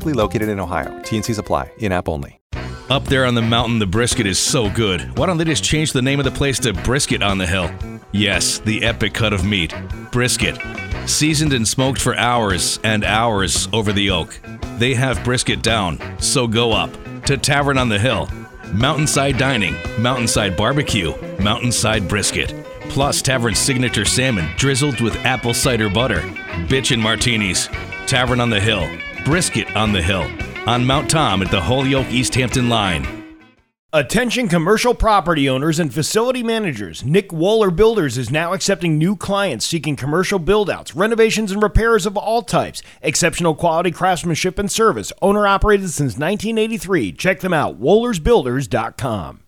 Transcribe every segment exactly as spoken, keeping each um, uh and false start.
exclusively located in Ohio. T and C's apply. In-app only. Up there on the mountain, the brisket is so good. Why don't they just change the name of the place to Brisket on the Hill? Yes, the epic cut of meat. Brisket. Seasoned and smoked for hours and hours over the oak. They have brisket down, so go up to Tavern on the Hill. Mountainside dining, mountainside barbecue, mountainside brisket. Plus Tavern's signature salmon drizzled with apple cider butter. Bitchin' martinis. Tavern on the Hill. Brisket on the Hill. On Mount Tom at the Holyoke East Hampton line. Attention commercial property owners and facility managers. Nick Wohler Builders is now accepting new clients seeking commercial build-outs, renovations, and repairs of all types. Exceptional quality craftsmanship and service. Owner-operated since nineteen eighty-three. Check them out, wohlers builders dot com.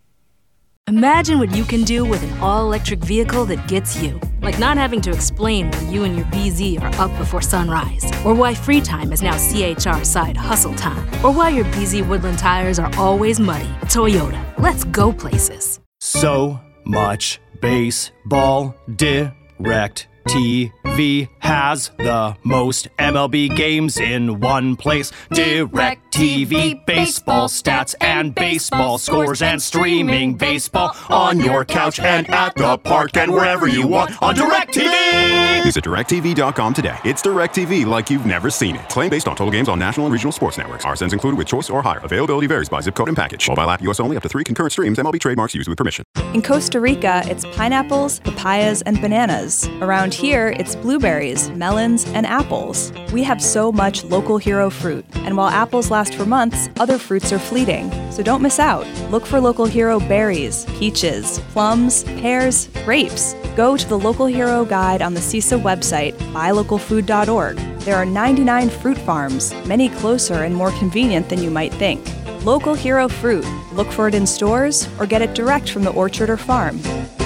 Imagine what you can do with an all-electric vehicle that gets you. Like not having to explain why you and your B Z are up before sunrise. Or why free time is now C H R side hustle time. Or why your B Z Woodland tires are always muddy. Toyota, let's go places. So much baseball. Direct T V has the most M L B games in one place. Direct T V, baseball stats and baseball scores and streaming baseball on your couch and at the park and wherever you want on DirecTV. Visit direct T V dot com today. It's DirecTV like you've never seen it. Claim based on total games on national and regional sports networks. R S Ns included with choice or higher. Availability varies by zip code and package. Mobile app U S only. Up to three concurrent streams. M L B trademarks used with permission. In Costa Rica, it's pineapples, papayas, and bananas. Around here, it's blueberries, melons, and apples. We have so much local hero fruit. And while apples last for months, other fruits are fleeting. So don't miss out. Look for local hero berries, peaches, plums, pears, grapes. Go to the Local Hero Guide on the C I S A website, buy local food dot org. There are ninety-nine fruit farms, many closer and more convenient than you might think. Local Hero Fruit. Look for it in stores or get it direct from the orchard or farm.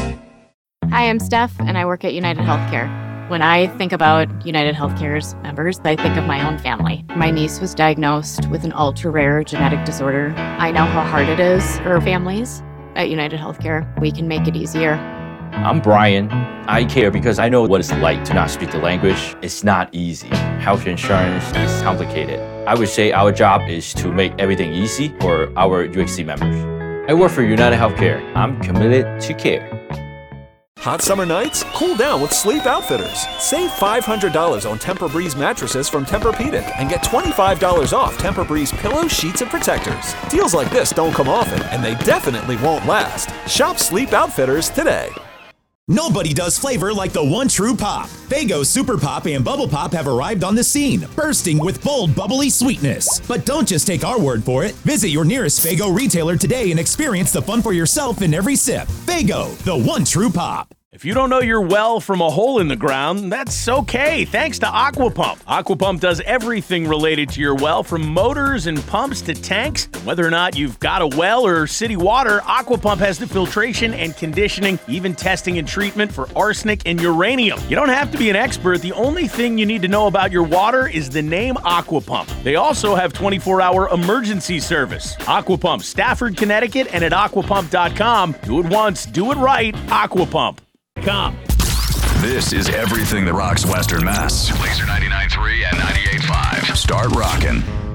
Hi, I'm Steph, and I work at United Healthcare. When I think about United Healthcare's members, I think of my own family. My niece was diagnosed with an ultra-rare genetic disorder. I know how hard it is for families. At United Healthcare, we can make it easier. I'm Brian. I care because I know what it's like to not speak the language. It's not easy. Health insurance is complicated. I would say our job is to make everything easy for our U H C members. I work for United Healthcare. I'm committed to care. Hot summer nights? Cool down with Sleep Outfitters. Save five hundred dollars on Tempur-Breeze mattresses from Tempur-Pedic and get twenty-five dollars off Tempur-Breeze pillows, sheets, and protectors. Deals like this don't come often, and they definitely won't last. Shop Sleep Outfitters today. Nobody does flavor like the one true pop. Faygo Super Pop and Bubble Pop have arrived on the scene, bursting with bold, bubbly sweetness. But don't just take our word for it. Visit your nearest Faygo retailer today and experience the fun for yourself in every sip. Faygo, the one true pop. If you don't know your well from a hole in the ground, that's okay, thanks to Aquapump. Aquapump does everything related to your well, from motors and pumps to tanks. Whether or not you've got a well or city water, Aquapump has the filtration and conditioning, even testing and treatment for arsenic and uranium. You don't have to be an expert. The only thing you need to know about your water is the name Aquapump. They also have twenty-four hour emergency service. Aquapump, Stafford, Connecticut, and at aquapump dot com. Do it once, do it right, Aquapump. Come. This is everything that rocks Western Mass. Laser ninety-nine point three and ninety-eight point five. Start rocking.